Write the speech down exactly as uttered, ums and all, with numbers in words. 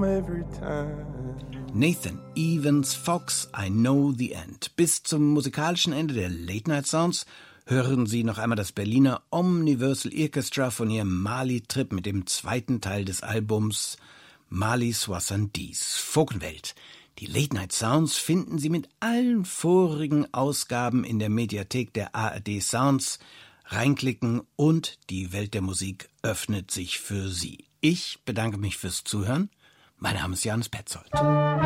home every time. Nathan Evans Fox, I Know the End. Bis zum musikalischen Ende der Late Night Sounds hören Sie noch einmal das Berliner Omniversal Orchestra von ihrem Mali-Trip mit dem zweiten Teil des Albums Mali soixante-dix, Folkenwelt. Die Late Night Sounds finden Sie mit allen vorigen Ausgaben in der Mediathek der A R D Sounds. Reinklicken und die Welt der Musik öffnet sich für Sie. Ich bedanke mich fürs Zuhören. Mein Name ist Johannes Petzold.